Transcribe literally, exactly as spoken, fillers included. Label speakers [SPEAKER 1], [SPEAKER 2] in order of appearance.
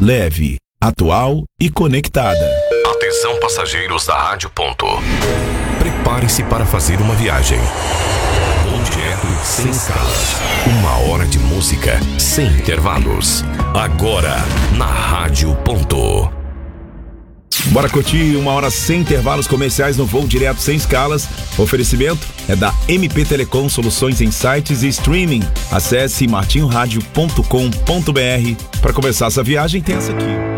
[SPEAKER 1] leve, atual e conectada.
[SPEAKER 2] Atenção, passageiros da Rádio Ponto. Prepare-se para fazer uma viagem. Voo direto sem escalas. Uma hora de música sem intervalos. Agora, na Rádio Ponto.
[SPEAKER 1] Bora curtir uma hora sem intervalos comerciais no Voo Direto Sem Escalas. O oferecimento é da M P Telecom, soluções em sites e streaming. Acesse martinho rádio ponto com ponto br. Para começar essa viagem, tem essa aqui.